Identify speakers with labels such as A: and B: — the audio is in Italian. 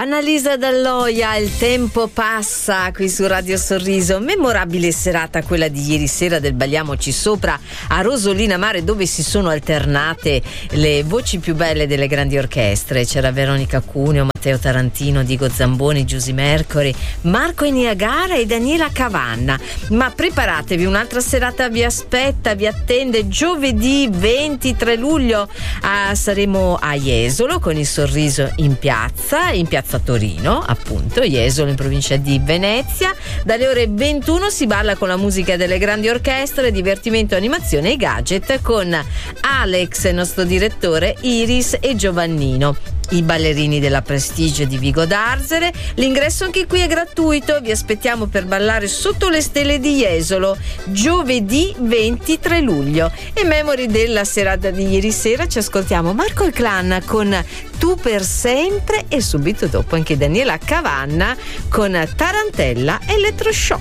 A: Annalisa Dalloia, il tempo passa qui su Radio Sorriso. Memorabile serata quella di ieri sera del Balliamoci Sopra a Rosolina Mare, dove si sono alternate le voci più belle delle grandi orchestre. C'era Veronica Cuneo, Matteo Tarantino, Diego Zamboni, Giusy Mercury, Marco Niagara e Daniela Cavanna. Ma preparatevi, un'altra serata vi aspetta, vi attende. Giovedì 23 luglio saremo a Jesolo con il Sorriso in piazza Torino, appunto, Jesolo in provincia di Venezia. Dalle ore 21 si balla con la musica delle grandi orchestre, divertimento, animazione e gadget con Alex, il nostro direttore, Iris e Giovannino. I ballerini della Prestige di Vigo d'Arzere. L'ingresso anche qui è gratuito, vi aspettiamo per ballare sotto le stelle di Jesolo giovedì 23 luglio. E memori della serata di ieri sera ci ascoltiamo Marco e Clan con Tu per sempre e subito dopo anche Daniela Cavanna con Tarantella Elettroshock.